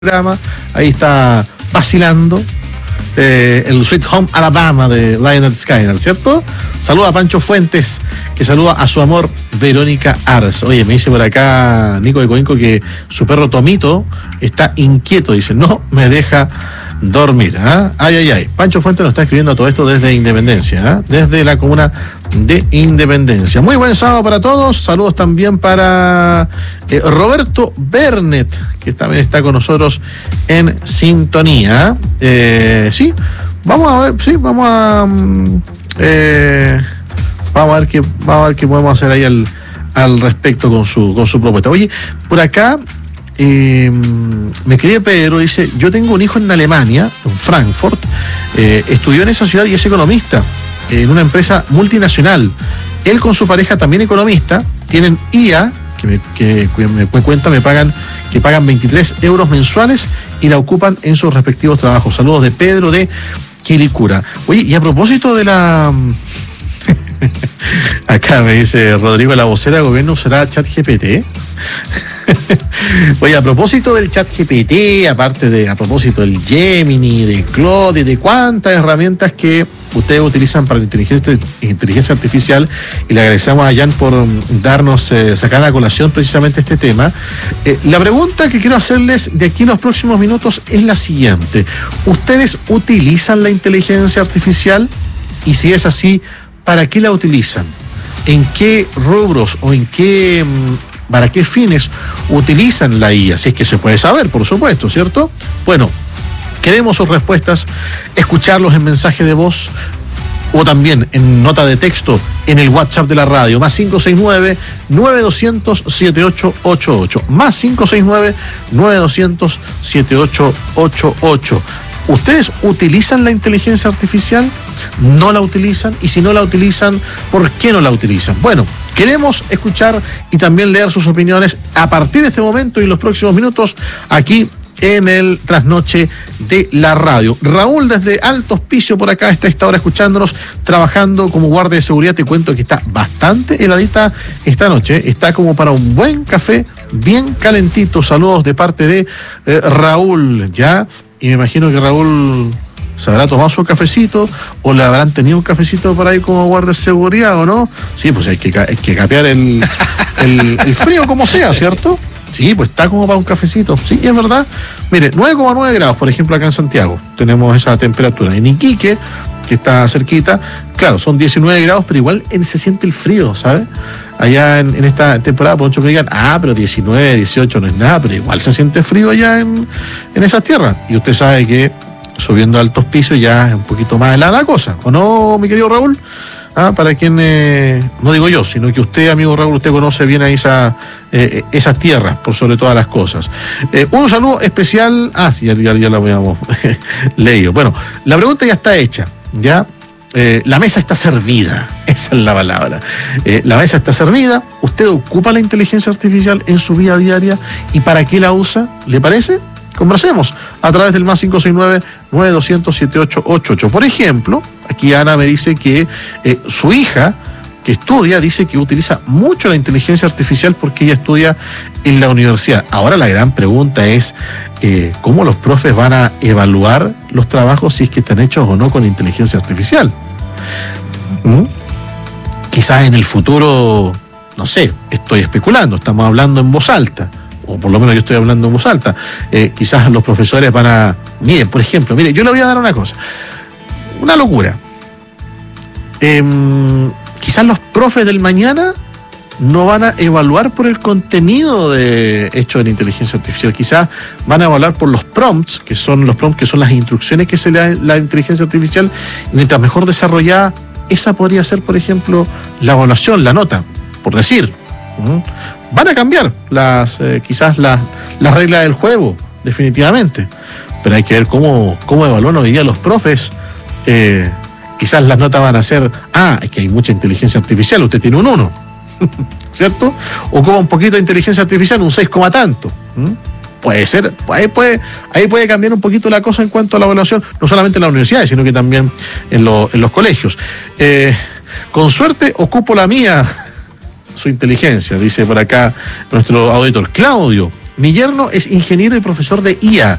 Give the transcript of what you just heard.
programa, ahí está vacilando el Sweet Home Alabama de Lynyrd Skynyrd, ¿cierto? Saluda a Pancho Fuentes, que saluda a su amor Verónica Ars. Oye, me dice por acá Nico de Coinco que su perro Tomito está inquieto, dice, no me deja dormir. Ay. Pancho Fuentes nos está escribiendo todo esto desde Independencia, desde la comuna de Independencia. Muy buen sábado para todos. Saludos también para Roberto Bernet, que también está con nosotros en sintonía. Sí, vamos a ver, vamos a ver qué podemos hacer ahí al respecto con su propuesta. Oye, por acá mi querido Pedro dice, yo tengo un hijo en Alemania, en Frankfurt, estudió en esa ciudad y es economista en una empresa multinacional. Él con su pareja también economista, tienen IA, que me cuenta, que pagan 23 euros mensuales y la ocupan en sus respectivos trabajos. Saludos de Pedro de Quilicura. Oye, y a propósito de la... Acá me dice Rodrigo, la vocera de gobierno usará ChatGPT. Oye, a propósito del ChatGPT, a propósito del Gemini, de Claude, de cuántas herramientas que ustedes utilizan para la inteligencia artificial, y le agradecemos a Jan por sacar a colación precisamente este tema. La pregunta que quiero hacerles de aquí en los próximos minutos es la siguiente: ¿ustedes utilizan la inteligencia artificial? Y si es así, ¿para qué la utilizan? ¿En qué rubros o para qué fines utilizan la IA? Si es que se puede saber, por supuesto, ¿cierto? Bueno, queremos sus respuestas, escucharlos en mensaje de voz o también en nota de texto en el WhatsApp de la radio, más 569-9200-7888, más 569-9200-7888. ¿Ustedes utilizan la inteligencia artificial? ¿No la utilizan? Y si no la utilizan, ¿por qué no la utilizan? Bueno, queremos escuchar y también leer sus opiniones a partir de este momento y en los próximos minutos aquí en el Trasnoche de la radio. Raúl desde Alto Hospicio por acá está a esta hora escuchándonos, trabajando como guardia de seguridad. Te cuento que está bastante heladita esta noche, está como para un buen café bien calentito. Saludos de parte de Raúl, ¿ya? Y me imagino que Raúl se habrá tomado su cafecito o le habrán tenido un cafecito por ahí como guardia de seguridad, ¿o no? Sí, pues hay que capear el frío como sea, ¿cierto? Sí, pues está como para un cafecito. Sí, es verdad. Mire, 9,9 grados, por ejemplo, acá en Santiago. Tenemos esa temperatura. En Iquique, que está cerquita, claro, son 19 grados, pero igual se siente el frío, ¿sabes? Allá en esta temporada, por mucho que digan, pero 19, 18 no es nada, pero igual se siente frío allá en esas tierras. Y usted sabe que subiendo a altos pisos ya es un poquito más helada la cosa, ¿o no, mi querido Raúl? Para quien, no digo yo, sino que usted, amigo Raúl, usted conoce bien ahí esas tierras, por sobre todas las cosas. Un saludo especial, sí, ya la habíamos leído. Bueno, la pregunta ya está hecha, ¿ya? La mesa está servida, esa es la palabra. La mesa está servida. ¿Usted ocupa la inteligencia artificial en su vida diaria? ¿Y para qué la usa? ¿Le parece? Conversemos a través del más 569-9200-7888. Por ejemplo, aquí Ana me dice que su hija, que estudia, dice que utiliza mucho la inteligencia artificial porque ella estudia en la universidad. Ahora la gran pregunta es, ¿cómo los profes van a evaluar los trabajos si es que están hechos o no con inteligencia artificial? Quizás en el futuro, no sé, estoy especulando, estamos hablando en voz alta, o por lo menos yo estoy hablando en voz alta. Quizás los profesores van a... Miren, por ejemplo, yo le voy a dar una cosa, una locura. Quizás los profes del mañana no van a evaluar por el contenido hecho de la inteligencia artificial. Quizás van a evaluar por los prompts, que son las instrucciones que se le da la inteligencia artificial. Y mientras mejor desarrollada, esa podría ser, por ejemplo, la evaluación, la nota, por decir. Van a cambiar quizás las reglas del juego, definitivamente. Pero hay que ver cómo evalúan hoy día los profes. Quizás las notas van a ser, es que hay mucha inteligencia artificial, usted tiene un 1, ¿cierto? O como un poquito de inteligencia artificial, un 6, tanto. Puede ser, ahí puede cambiar un poquito la cosa en cuanto a la evaluación, no solamente en las universidades, sino que también en los colegios. Con suerte ocupo la mía, su inteligencia, dice por acá nuestro auditor. Claudio Mi yerno es ingeniero y profesor de IA.